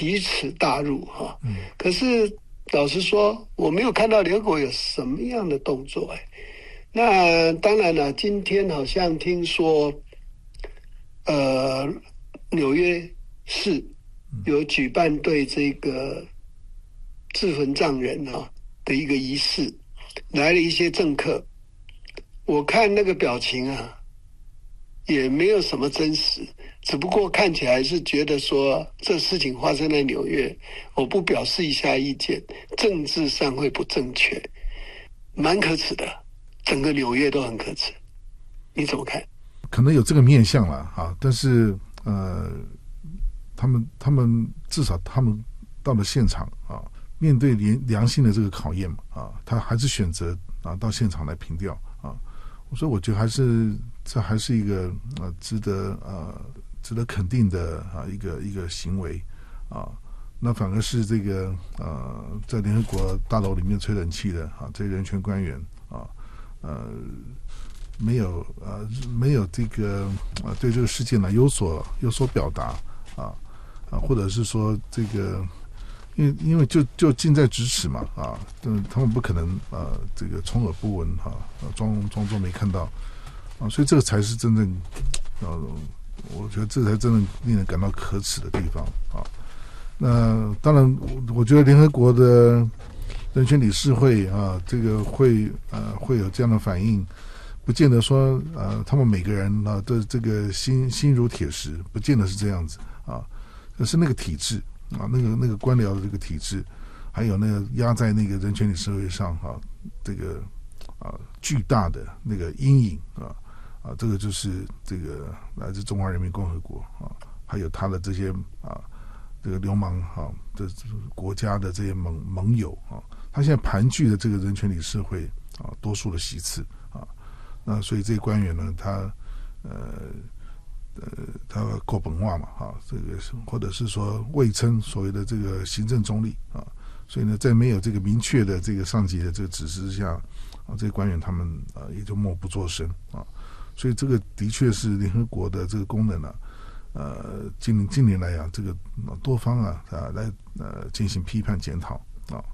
奇耻大辱哈。可是老实说，我没有看到联合国有什么样的动作那当然了，今天好像听说，纽约市有举办对这个治坟葬人的一个仪式，来了一些政客，我看那个表情也没有什么真实，只不过看起来是觉得说这事情发生在纽约，我不表示一下意见，政治上会不正确，蛮可耻的，整个纽约都很可耻，你怎么看？ 可能有这个面向了但是他们至少他们到了现场面对良心的这个考验他还是选择到现场来凭吊所以我觉得这还是一个值得肯定的一个行为那反而是这个在联合国大楼里面吹冷气的这些人权官员没有这个对这个事件呢有所表达或者是说这个因为就近在咫尺嘛他们不可能这个充耳不闻装作没看到所以这个才是真正我觉得这才真正令人感到可耻的地方那当然我觉得联合国的人权理事会这个会有这样的反应，不见得说他们每个人的这个心如铁石，不见得是这样子可是那个体制那个官僚的这个体制，还有那个压在那个人权理事会上这个巨大的那个阴影这个就是这个来自中华人民共和国还有他的这些这个流氓的国家的这些盟友他现在盘踞的这个人权理事会多数的席次那所以这些官员呢，他够本话嘛这个或者是说谓称所谓的这个行政中立所以呢，在没有这个明确的这个上级的这个指示之下这些官员他们也就默不作声所以这个的确是联合国的这个功能近年来这个多方来进行批判检讨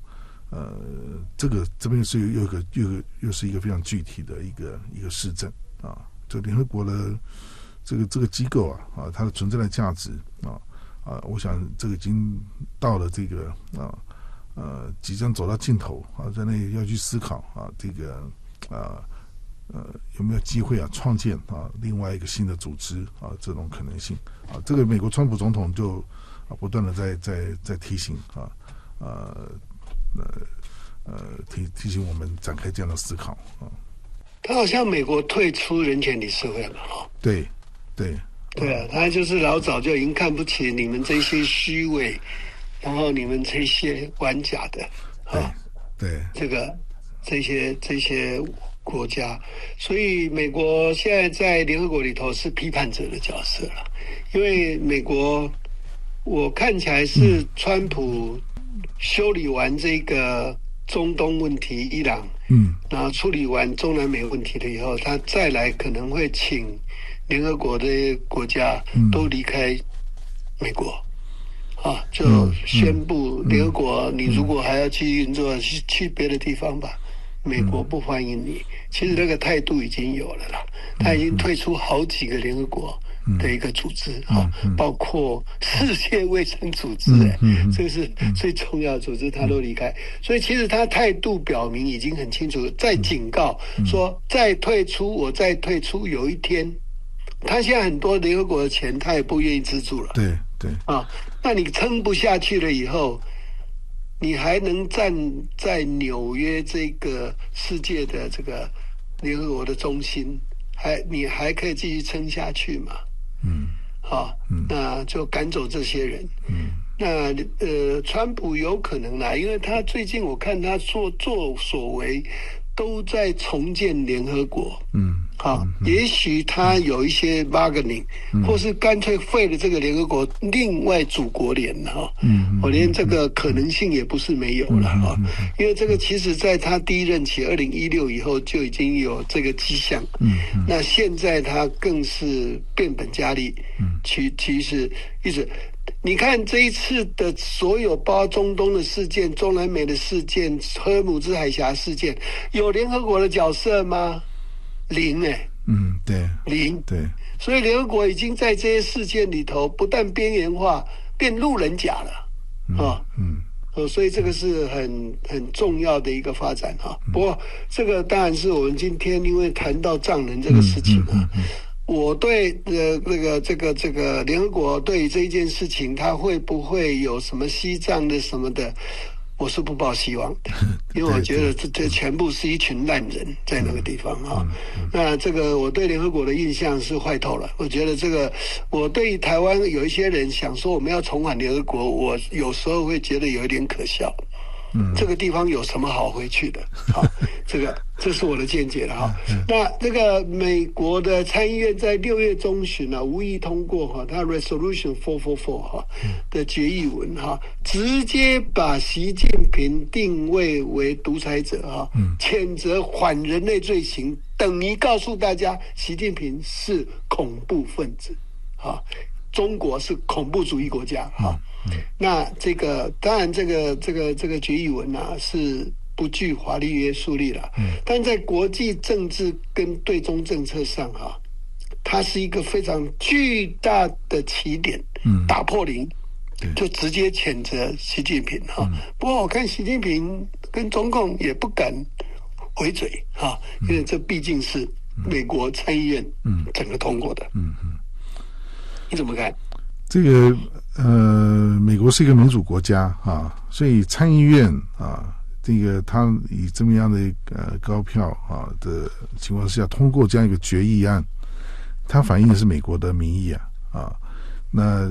这边是又是一个非常具体的一个事证就联合国的这个机构它的存在的价值我想这个已经到了这个即将走到尽头在那里要去思考这个有没有机会创建另外一个新的组织这种可能性这个美国川普总统就不断的在提醒提醒我们展开这样的思考他好像美国退出人权理事会了对他就是老早就已经看不起你们这些虚伪，然后你们这些玩假的对这些国家，所以美国现在在联合国里头是批判者的角色了。因为美国我看起来是川普修理完这个中东问题伊朗然后处理完中南美问题了以后，他再来可能会请联合国的国家都离开美国就宣布联合国你如果还要去运作去别的地方吧，美国不欢迎你。其实那个态度已经有了啦，他已经退出好几个联合国的一个组织包括世界卫生组织这个是最重要的组织他都离开，所以其实他态度表明已经很清楚，在警告说再退出我再退出，有一天他现在很多联合国的钱他也不愿意资助了对那你撑不下去了以后，你还能站在纽约这个世界的这个联合国的中心，你还可以继续撑下去吗？那就赶走这些人。那川普有可能啦，因为他最近我看他做所为都在重建联合国。也许他有一些 bargaining，或是干脆废了这个联合国，另外组国联我连这个可能性也不是没有了因为这个其实在他第一任期2016以后就已经有这个迹象。那现在他更是变本加厉。其实一直你看这一次的所有包括中东的事件、中南美的事件、荷尔姆兹海峡事件，有联合国的角色吗？零对， 零。 对， 所以联合国已经在这些事件里头不但边缘化，变路人甲了所以这个是很重要的一个发展不过这个当然是我们今天因为谈到藏人这个事情我对这个联合国对于这一件事情，它会不会有什么西藏的什么的，我是不抱希望的，因为我觉得这全部是一群烂人在那个地方那这个我对联合国的印象是坏透了。我觉得这个我对台湾有一些人想说我们要重返联合国，我有时候会觉得有一点可笑。这个地方有什么好回去的？这是我的见解了那这个美国的参议院在6月中旬无意通过它 Resolution 444的决议文直接把习近平定位为独裁者谴责反人类罪行，等于告诉大家习近平是恐怖分子中国是恐怖主义国家那这个当然这个决议文是不具法律约束力了但在国际政治跟对中政策上它是一个非常巨大的起点打破零就直接谴责习近平不过我看习近平跟中共也不敢回嘴因为这毕竟是美国参议院整个通过的你怎么看？ 这个美国是一个民主国家所以参议院这个他以这么样的高票的情况下通过这样一个决议案，它反映的是美国的民意那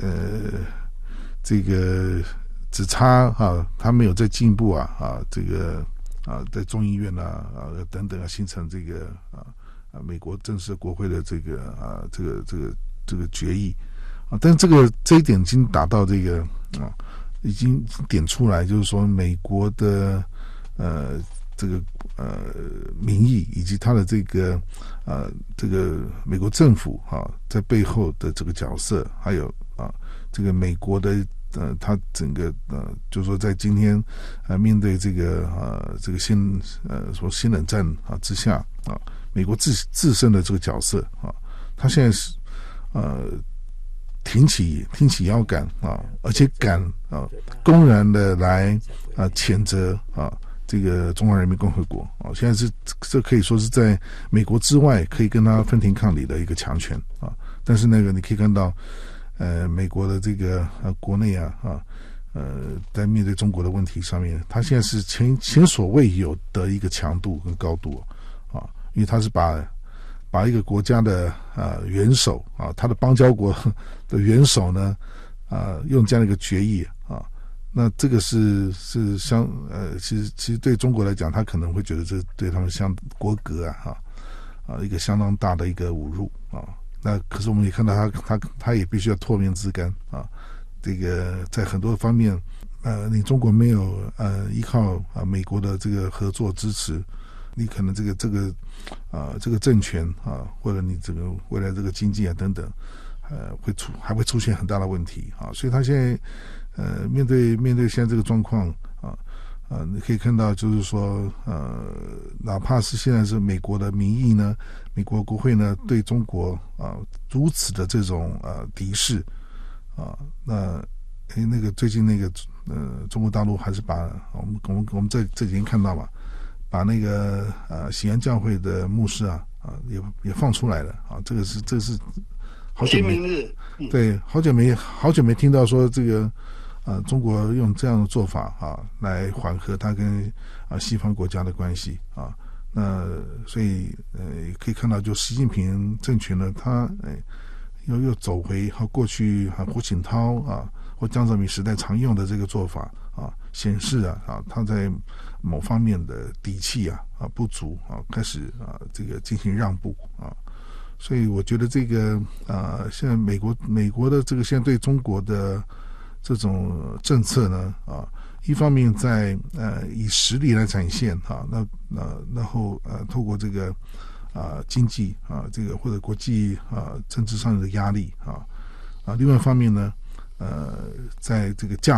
这个只差他没有再进一步这个在众议院等等形成这个美国正式国会的这个决议但是这一点已经达到这个已经点出来，就是说美国的这个民意以及他的这个美国政府在背后的这个角色，还有这个美国的他整个就是说在今天面对这个新冷战之下美国自身的这个角色他现在是挺起腰杆而且敢公然的来谴责这个中华人民共和国现在这可以说是在美国之外可以跟他分庭抗礼的一个强权但是你可以看到美国的这个国内在面对中国的问题上面，他现在是前所未有的一个强度跟高度因为他是把一个国家的元首他的邦交国的元首呢用这样的一个决议那这个是其实对中国来讲，他可能会觉得这对他们国格一个相当大的一个侮辱那可是我们也看到他也必须要唾面自干这个在很多方面你中国没有依靠美国的这个合作支持，你可能这个政权或者你这个未来这个经济等等还会出现很大的问题所以他现在面对现在这个状况你可以看到就是说哪怕是现在是美国的民意呢，美国国会呢对中国如此的这种敌视那个最近中国大陆还是把我们这几天看到嘛，把那个喜安教会的牧师也放出来了这个是好久没对好久没听到说这个中国用这样的做法来缓和它跟西方国家的关系那所以可以看到就习近平政权呢，他又走回过去胡锦涛或江泽民时代常用的这个做法显示他在某方面的底气不足开始这个进行让步所以我觉得这个现在美国的这个现在对中国的这种政策呢一方面在以实力来展现然后透过这个经济这个或者国际政治上的压力另外一方面呢在这个